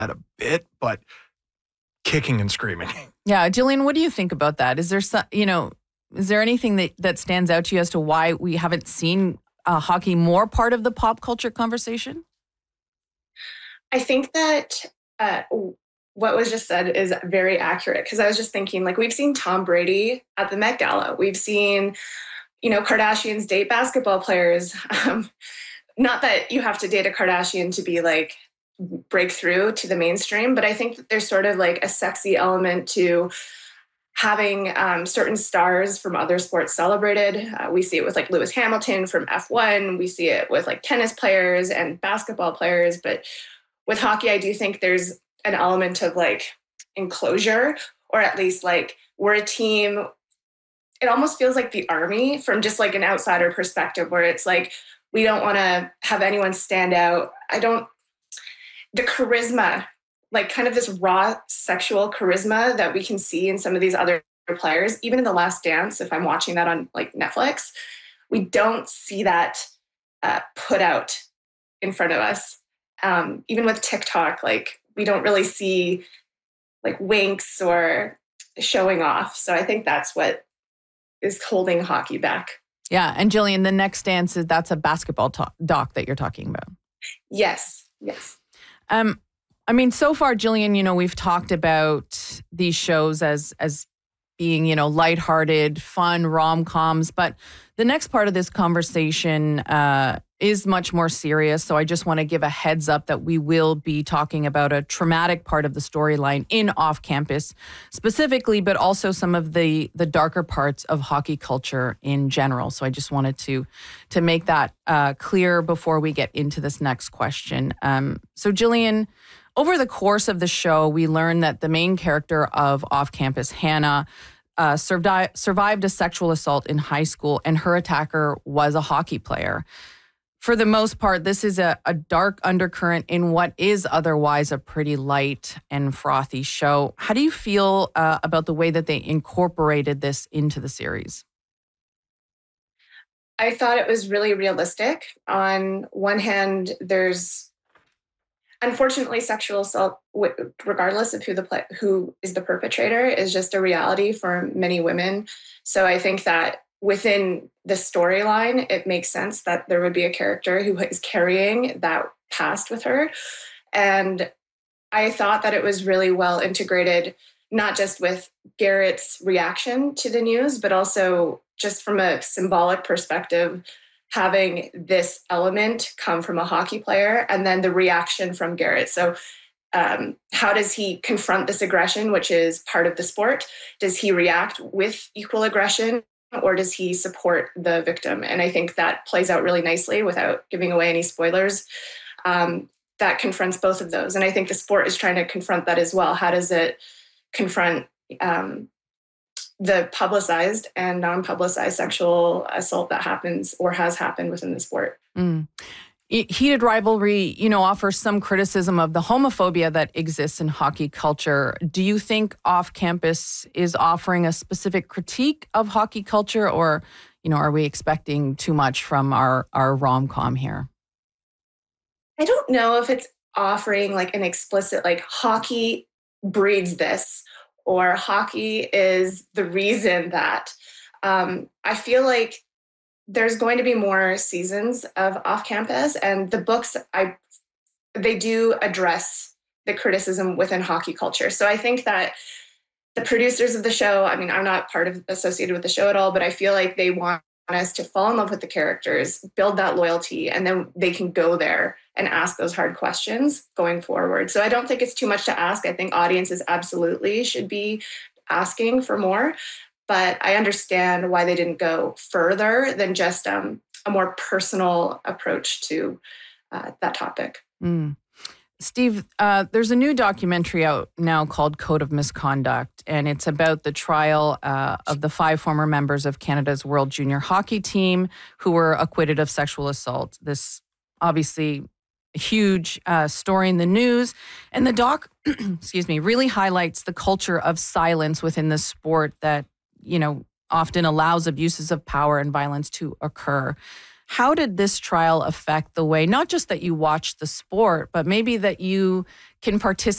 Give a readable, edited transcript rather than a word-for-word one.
a bit, but kicking and screaming. Yeah, Jillian, what do you think about that? Is there anything that stands out to you as to why we haven't seen hockey more part of the pop culture conversation? I think that what was just said is very accurate, because I was just thinking, like, we've seen Tom Brady at the Met Gala. We've seen, Kardashians date basketball players. Not that you have to date a Kardashian to be like break through to the mainstream, but I think that there's sort of like a sexy element to having certain stars from other sports celebrated. We see it with like Lewis Hamilton from F1. We see it with like tennis players and basketball players. But with hockey, I do think there's an element of like enclosure, or at least like we're a team. It almost feels like the Army from just like an outsider perspective, where it's like, we don't want to have anyone stand out. The charisma, like kind of this raw sexual charisma that we can see in some of these other players, even in The Last Dance, if I'm watching that on like Netflix, we don't see that put out in front of us. Even with TikTok, like we don't really see like winks or showing off. So I think that's what is holding hockey back. Yeah. And Jillian, The Next Dance, that's a basketball doc that you're talking about. Yes. I mean, so far, Jillian, we've talked about these shows as being, lighthearted, fun rom-coms, but the next part of this conversation is much more serious. So I just want to give a heads up that we will be talking about a traumatic part of the storyline in Off Campus specifically, but also some of the darker parts of hockey culture in general. So I just wanted to make that clear before we get into this next question. So Jillian, over the course of the show, we learned that the main character of Off Campus, Hannah, survived a sexual assault in high school, and her attacker was a hockey player. For the most part, this is a dark undercurrent in what is otherwise a pretty light and frothy show. How do you feel about the way that they incorporated this into the series? I thought it was really realistic. On one hand, there's unfortunately sexual assault, regardless of who is the perpetrator, is just a reality for many women. So I think that within the storyline, it makes sense that there would be a character who is carrying that past with her. And I thought that it was really well integrated, not just with Garrett's reaction to the news, but also just from a symbolic perspective, having this element come from a hockey player and then the reaction from Garrett. So how does he confront this aggression, which is part of the sport? Does he react with equal aggression, or does he support the victim? And I think that plays out really nicely without giving away any spoilers. That confronts both of those. And I think the sport is trying to confront that as well. How does it confront the publicized and non-publicized sexual assault that happens or has happened within the sport? Heated Rivalry, offers some criticism of the homophobia that exists in hockey culture. Do you think Off Campus is offering a specific critique of hockey culture, or, are we expecting too much from our rom-com here? I don't know if it's offering like an explicit, like hockey breeds this, or hockey is the reason that. I feel like there's going to be more seasons of Off Campus, and the books, they do address the criticism within hockey culture. So I think that the producers of the show, I mean, I'm not associated with the show at all, but I feel like they want us to fall in love with the characters, build that loyalty, and then they can go there and ask those hard questions going forward. So I don't think it's too much to ask. I think audiences absolutely should be asking for more. But I understand why they didn't go further than just a more personal approach to that topic. Steve, there's a new documentary out now called Code of Misconduct, and it's about the trial of the 5 former members of Canada's World Junior Hockey team who were acquitted of sexual assault. This obviously huge story in the news. And the doc, really highlights the culture of silence within the sport that, often allows abuses of power and violence to occur. How did this trial affect the way, not just that you watch the sport, but maybe that you can participate